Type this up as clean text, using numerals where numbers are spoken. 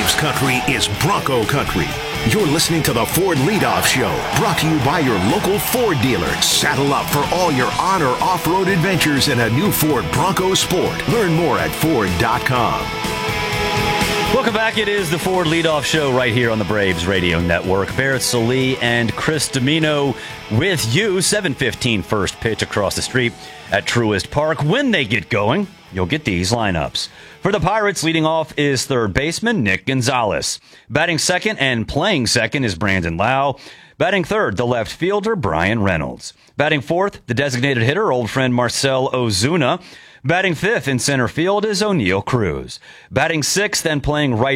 Braves country is Bronco country. You're listening to the Ford Leadoff Show, brought to you by your local Ford dealer. Saddle up for all your on or off-road adventures in a new Ford Bronco Sport. Learn more at Ford.com. Welcome back. It is the Ford Leadoff Show right here on the Braves Radio Network. Barrett Sallee and Chris Domino with you. 7:15 first pitch across the street at Truist Park. When they get going, you'll get these lineups. For the Pirates, leading off is third baseman Nick Gonzalez. Batting second and playing second is Brandon Lau. Batting third, the left fielder Brian Reynolds. Batting fourth, the designated hitter, old friend Marcell Ozuna. Batting fifth in center field is O'Neill Cruz. Batting sixth and playing right